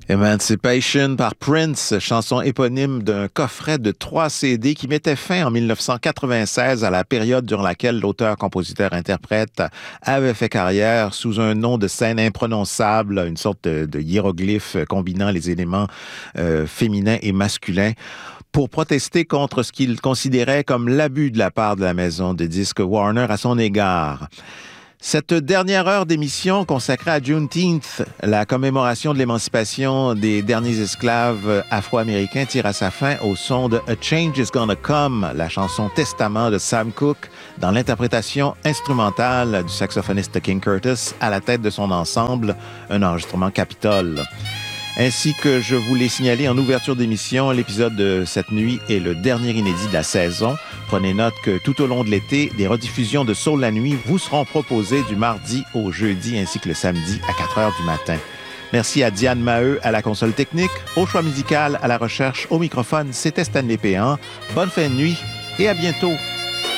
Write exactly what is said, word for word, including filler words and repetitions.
Emancipation par Prince, chanson éponyme d'un coffret de trois C D qui mettait fin en dix-neuf cent quatre-vingt-seize à la période durant laquelle l'auteur-compositeur-interprète avait fait carrière sous un nom de scène imprononçable, une sorte de, de hiéroglyphe combinant les éléments euh, féminins et masculins, pour protester contre ce qu'il considérait comme l'abus de la part de la maison de disques Warner à son égard. Cette dernière heure d'émission consacrée à Juneteenth, la commémoration de l'émancipation des derniers esclaves afro-américains, tire à sa fin au son de A Change is Gonna Come, la chanson Testament de Sam Cooke, dans l'interprétation instrumentale du saxophoniste King Curtis à la tête de son ensemble, un enregistrement Capitol. Ainsi que je vous l'ai signalé en ouverture d'émission, l'épisode de cette nuit est le dernier inédit de la saison. Prenez note que tout au long de l'été, des rediffusions de Soul la nuit vous seront proposées du mardi au jeudi ainsi que le samedi à quatre heures du matin. Merci à Diane Maheu à la console technique, au choix musical, à la recherche, au microphone. C'était Stanley Péan. Bonne fin de nuit et à bientôt.